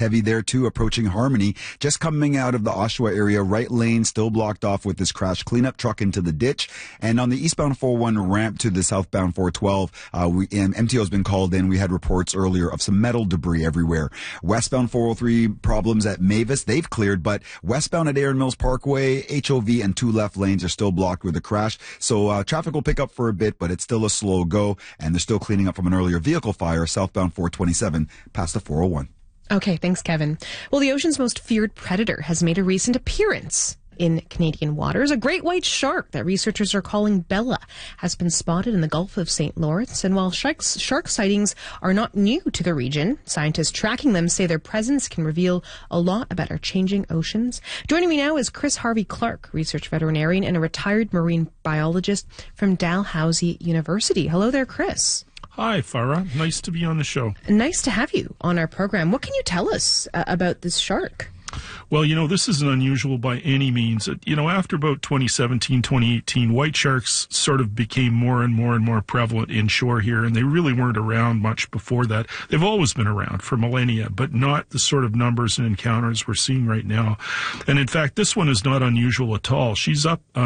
heavy there too, approaching Harmony. Just coming out of the Oshawa area, right lane still blocked off with this crash cleanup truck into the ditch. And on the eastbound 401 ramp to the southbound 412, MTO has been called in. We had reports earlier of some metal debris everywhere. Westbound 403 problems at Mavis, they've cleared, but westbound at Erin Mills Parkway, HOV and 2 left lanes are still blocked with a crash. So traffic will pick up for a bit, but it's still a slow go, and they're still cleaning up from an earlier vehicle fire southbound 427 past the 401. Okay, thanks, Kevin. Well, the ocean's most feared predator has made a recent appearance in Canadian waters. A great white shark that researchers are calling Bella has been spotted in the Gulf of St. Lawrence. And while shark sightings are not new to the region, scientists tracking them say their presence can reveal a lot about our changing oceans. Joining me now is Chris Harvey-Clark, research veterinarian and a retired marine biologist from Dalhousie University. Hello there, Chris. Hi, Farah. Nice to be on the show. Nice to have you on our program. What can you tell us about this shark? Well, this isn't unusual by any means. After about 2017, 2018, white sharks sort of became more and more prevalent inshore here, and they really weren't around much before that. They've always been around for millennia, but not the sort of numbers and encounters we're seeing right now. And in fact, this one is not unusual at all. She's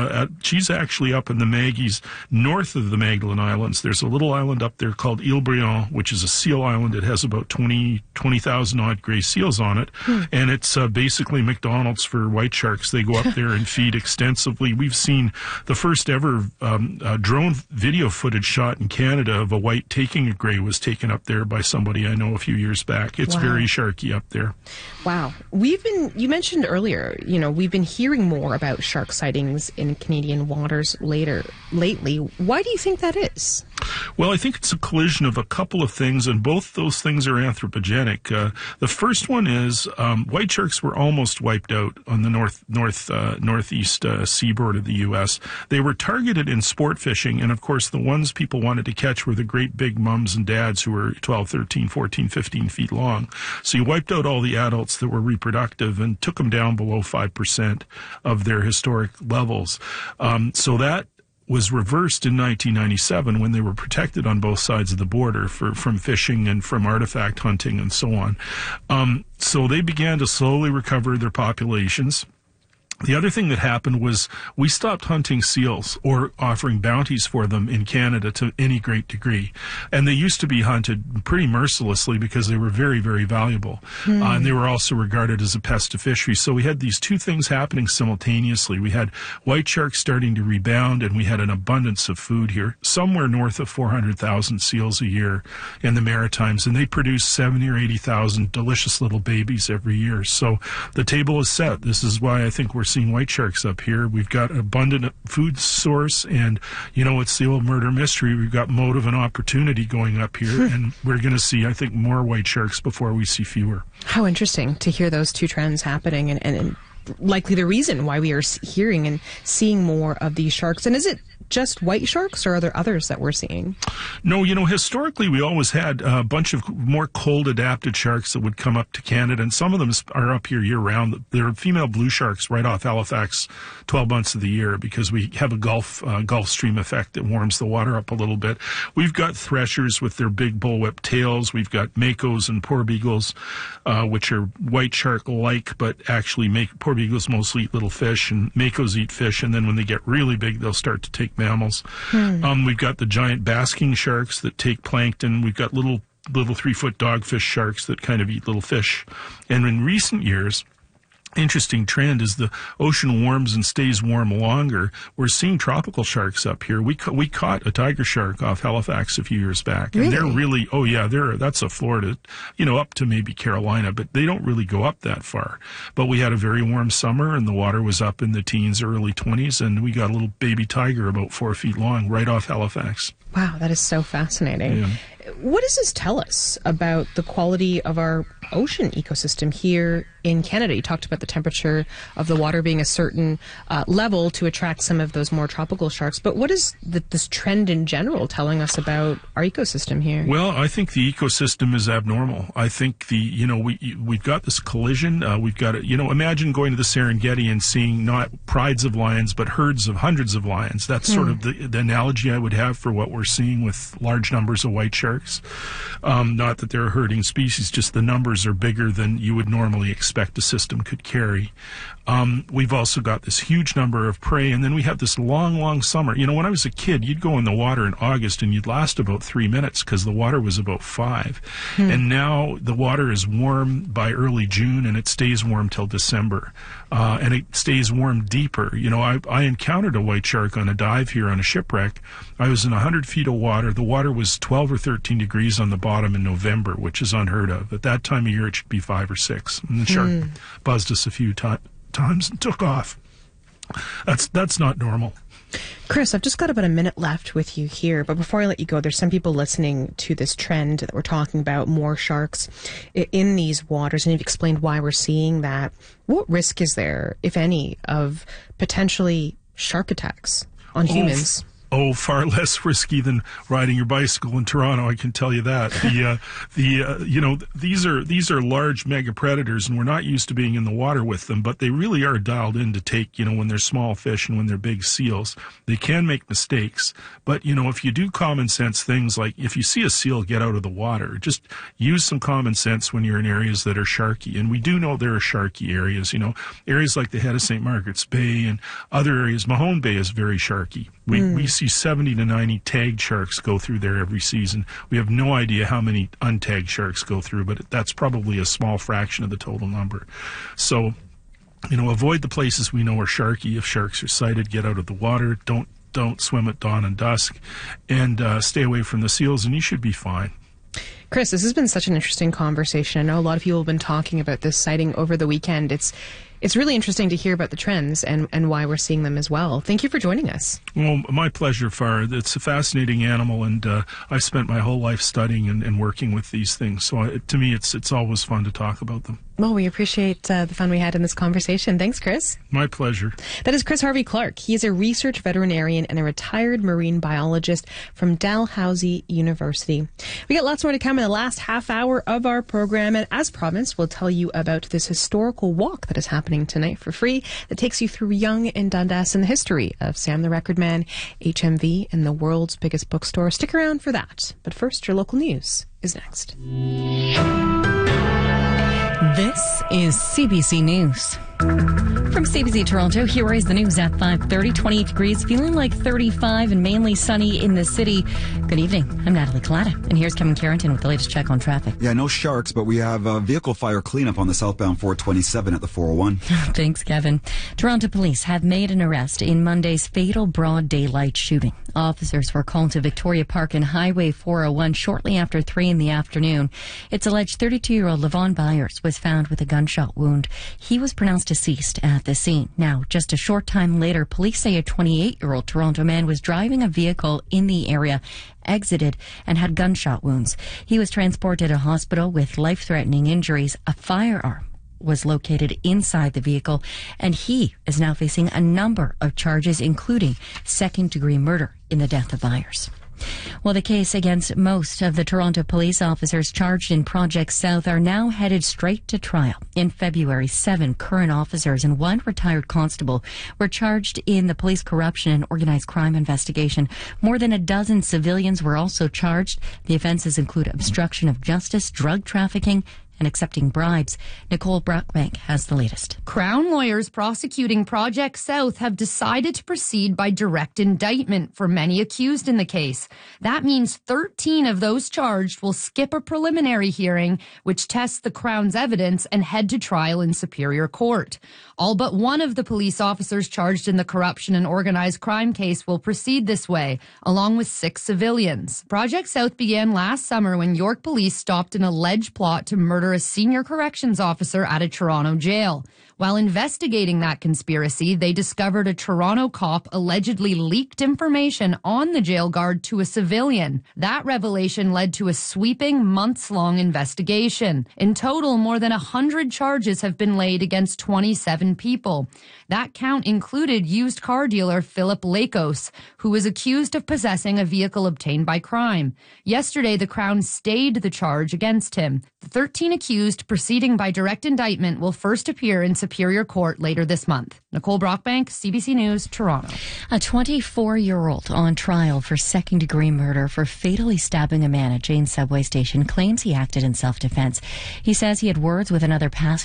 actually up in the Maggies, north of the Magdalen Islands. There's a little island up there called Ile Briand, which is a seal island. It has about 20,000 odd gray seals on it, and it's basically McDonald's for white sharks. They go up there and feed extensively. We've seen the first ever drone video footage shot in Canada of a white taking a gray was taken up there by somebody I know a few years back. It's very sharky up there. Wow. You mentioned earlier, we've been hearing more about shark sightings in Canadian waters lately. Why do you think that is? Well, I think it's a collision of a couple of things, and both those things are anthropogenic. The first one is white sharks were almost wiped out on the northeast seaboard of the U.S. They were targeted in sport fishing, and of course the ones people wanted to catch were the great big mums and dads who were 12, 13, 14, 15 feet long. So you wiped out all the adults that were reproductive and took them down below 5% of their historic levels. So that was reversed in 1997 when they were protected on both sides of the border from fishing and from artifact hunting and so on. So they began to slowly recover their populations. The other thing that happened was we stopped hunting seals or offering bounties for them in Canada to any great degree. And they used to be hunted pretty mercilessly because they were very, very valuable. And they were also regarded as a pest to fisheries. So we had these two things happening simultaneously. We had white sharks starting to rebound, and we had an abundance of food here, somewhere north of 400,000 seals a year in the Maritimes. And they produce 70 or 80,000 delicious little babies every year. So the table is set. This is why I think we're seeing white sharks up here. We've got an abundant food source, and it's the old murder mystery. We've got motive and opportunity going up here, and we're going to see, I think, more white sharks before we see fewer. How interesting to hear those two trends happening, and likely the reason why we are hearing and seeing more of these sharks. And is it just white sharks, or are there others that we're seeing? No, historically we always had a bunch of more cold-adapted sharks that would come up to Canada, and some of them are up here year-round. They're female blue sharks right off Halifax 12 months of the year because we have a Gulf Stream effect that warms the water up a little bit. We've got threshers with their big bullwhip tails. We've got makos and porbeagles, which are white shark-like, but actually porbeagles mostly eat little fish, and makos eat fish, and then when they get really big, they'll start to take mammals. We've got the giant basking sharks that take plankton. We've got little 3-foot dogfish sharks that kind of eat little fish. And in recent years, interesting trend is the ocean warms and stays warm longer. We're seeing tropical sharks up here. We caught a tiger shark off Halifax a few years back, and they're really that's a Florida, up to maybe Carolina, but they don't really go up that far. But we had a very warm summer, and the water was up in the teens, early 20s, and we got a little baby tiger about 4 feet long right off Halifax. Wow, that is so fascinating. Yeah. What does this tell us about the quality of our ocean ecosystem here in Canada? You talked about the temperature of the water being a certain level to attract some of those more tropical sharks. But what is this trend in general telling us about our ecosystem here? Well, I think the ecosystem is abnormal. I think we've got this collision. We've got imagine going to the Serengeti and seeing not prides of lions, but herds of hundreds of lions. That's sort of the analogy I would have for what we're seeing with large numbers of white sharks. Not that they're a herding species, just the numbers numbers are bigger than you would normally expect a system could carry. We've also got this huge number of prey, and then we have this long, long summer. You know, when I was a kid, you'd go in the water in August and you'd last about 3 minutes because the water was about 5. And now the water is warm by early June and it stays warm till December. And it stays warm deeper. You know, I encountered a white shark on a dive here on a shipwreck. I was in 100 feet of water. The water was 12 or 13 degrees on the bottom in November, which is unheard of. At that time of year, it should be 5 or 6. And the shark buzzed us a few times and took off. That's not normal. Chris, I've just got about a minute left with you here, but before I let you go, there's some people listening to this trend that we're talking about, more sharks in these waters, and you've explained why we're seeing that. What risk is there, if any, of potentially shark attacks on humans? Far less risky than riding your bicycle in Toronto, I can tell you that. You know, these are large mega predators, and we're not used to being in the water with them, but they really are dialed in to take, you know, when they're small fish and when they're big seals. They can make mistakes, but, you know, if you do common sense things, like if you see a seal, get out of the water. Just use some common sense when you're in areas that are sharky. And we do know there are sharky areas, you know, areas like the head of St. Margaret's Bay and other areas. Mahone Bay is very sharky. We see 70 to 90 tagged sharks go through there every season. We have no idea how many untagged sharks go through, but that's probably a small fraction of the total number. So, you know, avoid the places we know are sharky. If sharks are sighted, get out of the water. Don't swim at dawn and dusk, and stay away from the seals, and you should be fine. Chris, this has been such an interesting conversation. I know a lot of people have been talking about this sighting over the weekend. It's really interesting to hear about the trends and why we're seeing them as well. Thank you for joining us. Well, my pleasure, Farah. It's a fascinating animal, and I've spent my whole life studying and working with these things. So to me, it's always fun to talk about them. Well, we appreciate the fun we had in this conversation. Thanks, Chris. My pleasure. That is Chris Harvey-Clarke. He is a research veterinarian and a retired marine biologist from Dalhousie University. We got lots more to come in the last half hour of our program, and as promised, we'll tell you about this historical walk that is happening tonight for free that takes you through Yonge and Dundas and the history of Sam the Record Man, HMV, and the world's biggest bookstore. Stick around for that. But first, your local news is next. This is CBC News. From CBC Toronto, here is the news at 5:30. 28 degrees, feeling like 35 and mainly sunny in the city. Good evening. I'm Natalie Collada, and here's Kevin Carrington with the latest check on traffic. Yeah, no sharks, but we have a vehicle fire cleanup on the southbound 427 at the 401. Thanks, Kevin. Toronto police have made an arrest in Monday's fatal broad daylight shooting. Officers were called to Victoria Park and Highway 401 shortly after 3 in the afternoon. It's alleged 32-year-old Levon Byers was found with a gunshot wound. He was pronounced deceased at the scene. Now, just a short time later, police say a 28-year-old Toronto man was driving a vehicle in the area, exited, and had gunshot wounds. He was transported to a hospital with life-threatening injuries. A firearm was located inside the vehicle, and he is now facing a number of charges, including second-degree murder in the death of Byers. Well, the case against most of the Toronto police officers charged in Project South are now headed straight to trial. In February, 7 current officers and 1 retired constable were charged in the police corruption and organized crime investigation. More than a dozen civilians were also charged. The offenses include obstruction of justice, drug trafficking, and accepting bribes. Nicole Brockbank has the latest. Crown lawyers prosecuting Project South have decided to proceed by direct indictment for many accused in the case. That means 13 of those charged will skip a preliminary hearing, which tests the Crown's evidence, and head to trial in Superior Court. All but 1 of the police officers charged in the corruption and organized crime case will proceed this way, along with 6 civilians. Project South began last summer when York police stopped an alleged plot to murder a senior corrections officer at a Toronto jail. While investigating that conspiracy, they discovered a Toronto cop allegedly leaked information on the jail guard to a civilian. That revelation led to a sweeping, months-long investigation. In total, more than 100 charges have been laid against 27 people. That count included used car dealer Philip Lakos, who was accused of possessing a vehicle obtained by crime. Yesterday, the Crown stayed the charge against him. The 13 accused proceeding by direct indictment will first appear in Superior Court later this month. Nicole Brockbank, CBC News, Toronto. A 24-year-old on trial for second-degree murder for fatally stabbing a man at Jane's subway station claims he acted in self-defense. He says he had words with another passenger